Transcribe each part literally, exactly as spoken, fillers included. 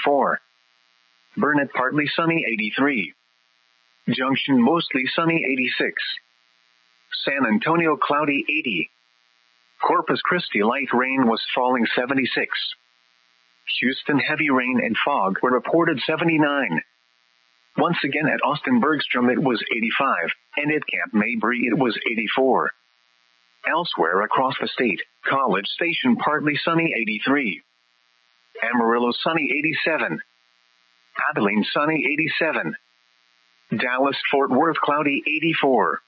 eighty-four. Burnett partly sunny, eighty-three. Junction mostly sunny, eighty-six. San Antonio cloudy, eighty. Corpus Christi light rain was falling, seventy-six. Houston heavy rain and fog were reported, seventy-nine. Once again at Austin Bergstrom it was eighty-five, and at Camp Mabry it was eighty-four. Elsewhere across the state, College Station partly sunny, eighty-three. Amarillo sunny, eighty-seven. Abilene sunny, eighty-seven. Dallas Fort Worth cloudy, eighty-four.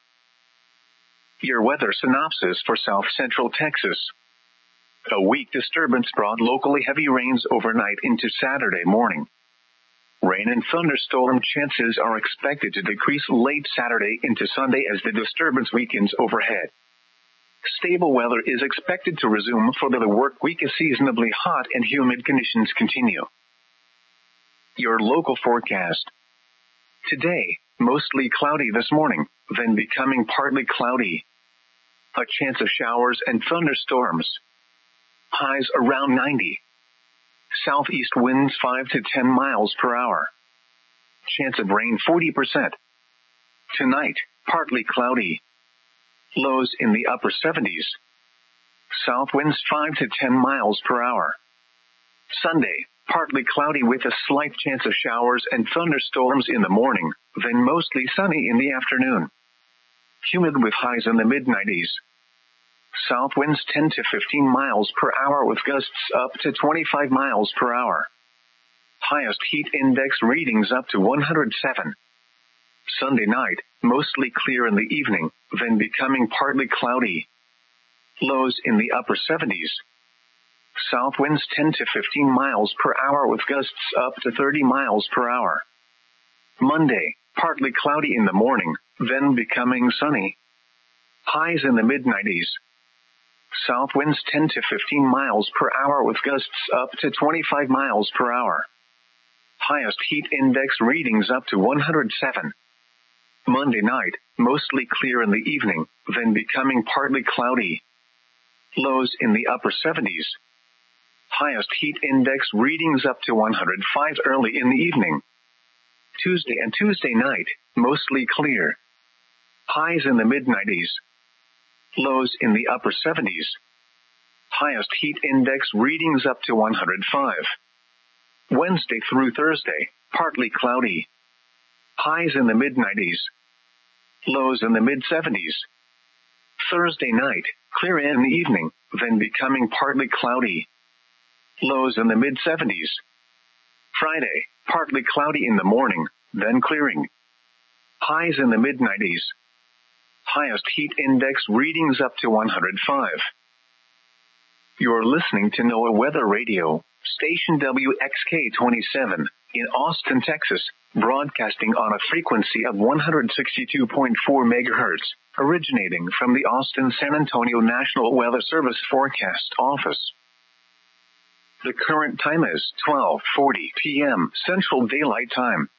Your weather synopsis for South Central Texas. A weak disturbance brought locally heavy rains overnight into Saturday morning. Rain and thunderstorm chances are expected to decrease late Saturday into Sunday as the disturbance weakens overhead. Stable weather is expected to resume for the work week as seasonably hot and humid conditions continue. Your local forecast. Today, mostly cloudy this morning, then becoming partly cloudy. A chance of showers and thunderstorms. Highs around ninety. Southeast winds five to ten miles per hour. Chance of rain forty percent. Tonight, partly cloudy. Lows in the upper seventies. South winds five to ten miles per hour. Sunday, partly cloudy with a slight chance of showers and thunderstorms in the morning, then mostly sunny in the afternoon. Humid with highs in the mid nineties. South winds ten to fifteen miles per hour with gusts up to twenty-five miles per hour. Highest heat index readings up to one hundred seven. Sunday night, mostly clear in the evening, then becoming partly cloudy. Lows in the upper seventies. South winds ten to fifteen miles per hour with gusts up to thirty miles per hour. Monday, partly cloudy in the morning, then becoming sunny. Highs in the mid nineties. South winds ten to fifteen miles per hour with gusts up to twenty-five miles per hour. Highest heat index readings up to one hundred seven. Monday night, mostly clear in the evening, then becoming partly cloudy. Lows in the upper seventies. Highest heat index readings up to one hundred five early in the evening. Tuesday and Tuesday night, mostly clear. Highs in the mid nineties. Lows in the upper seventies. Highest heat index readings up to one hundred five. Wednesday through Thursday, partly cloudy. Highs in the mid nineties. Lows in the mid seventies. Thursday night, clear in the evening, then becoming partly cloudy. Lows in the mid seventies. Friday, partly cloudy in the morning, then clearing. Highs in the mid nineties. Highest heat index readings up to one hundred five. You're listening to NOAA Weather Radio, station W X K twenty-seven, in Austin, Texas, broadcasting on a frequency of one hundred sixty-two point four megahertz, originating from the Austin San Antonio National Weather Service Forecast Office. The current time is twelve forty p.m. Central Daylight Time.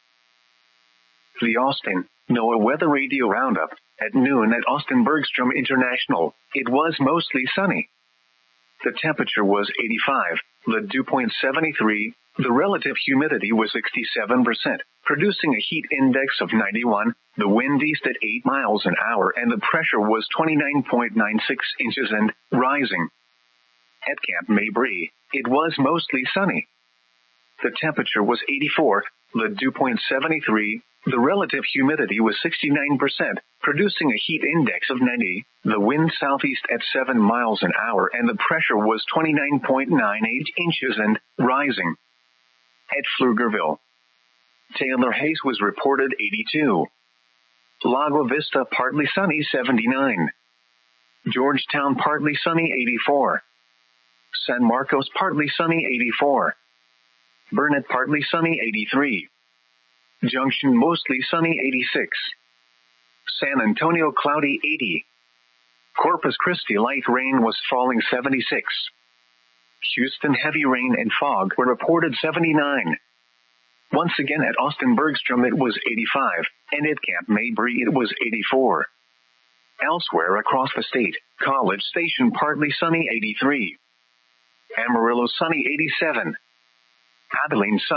The Austin NOAA Weather Radio Roundup. At noon at Austin Bergstrom International, it was mostly sunny. The temperature was eighty-five, the dew point seventy-three, the relative humidity was sixty-seven percent, producing a heat index of ninety-one, the wind east at eight miles an hour and the pressure was twenty-nine point nine six inches and rising. At Camp Mabry, it was mostly sunny. The temperature was eighty-four, the dew point seventy-three, the relative humidity was sixty-nine percent, producing a heat index of ninety, the wind southeast at seven miles an hour and the pressure was twenty-nine point nine eight inches and rising. At Pflugerville, Taylor Hayes was reported eighty-two. Lago Vista partly sunny, seventy-nine. Georgetown partly sunny, eighty-four. San Marcos partly sunny, eighty-four. Burnett partly sunny, eighty-three. Junction mostly sunny, eighty-six. San Antonio cloudy, eighty. Corpus Christi light rain was falling, seventy-six. Houston heavy rain and fog were reported, seventy-nine. Once again at Austin Bergstrom it was eighty-five, and at Camp Mabry it was eighty-four. Elsewhere across the state, College Station partly sunny, eighty-three. Amarillo sunny, eighty-seven. Abilene sunny.